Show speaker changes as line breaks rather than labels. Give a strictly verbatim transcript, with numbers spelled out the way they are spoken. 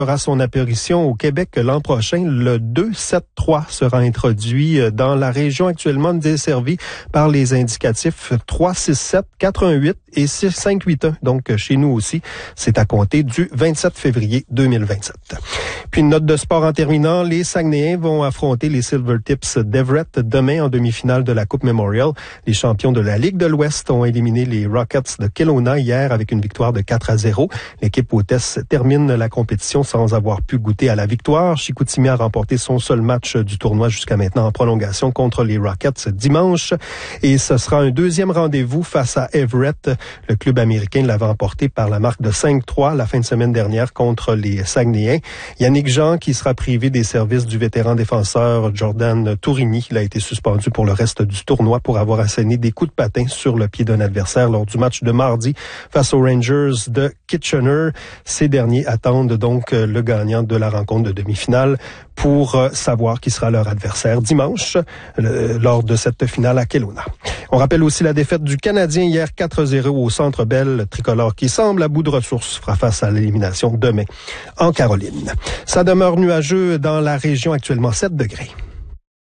fera son apparition au Québec l'an prochain. Le deux sept trois sera introduit dans la région actuellement desservie par les indicatifs trois six sept, quatre un huit et six cinq huit un. Donc, chez nous aussi, c'est à compter du vingt-sept février deux mille vingt-sept. Puis une note de sport en terminant, les Saguenayens vont affronter les Silvertips d'Everett demain en demi-finale de la Coupe Memorial. Les champions de la Ligue de l'Ouest ont éliminé les Rockets de Kelowna hier avec une victoire de quatre à zéro. L'équipe hôtesse termine la compétition sans avoir pu goûter à la victoire. Chicoutimi a remporté son seul match du tournoi jusqu'à maintenant en prolongation contre les Rockets dimanche. Et ce sera un deuxième rendez-vous face à Everett. Le club américain l'avait emporté par la marque de cinq trois la fin de semaine dernière contre les Saguenayens. Yannick Jean, qui sera privé des services du vétéran défenseur Jordan Tourigny, il a été suspendu pour le reste du tournoi pour avoir asséné des coups de patin sur le pied d'un adversaire lors du match de mardi face aux Rangers de Kitchener. Ces derniers attendent donc le gagnant de la rencontre de demi-finale pour savoir qui sera leur adversaire dimanche le, lors de cette finale à Kelowna. On rappelle aussi la défaite du Canadien hier quatre zéro au Centre Bell. Le tricolore qui semble à bout de ressources fera face à l'élimination demain en Caroline. Ça demeure nuageux dans la région, actuellement sept degrés.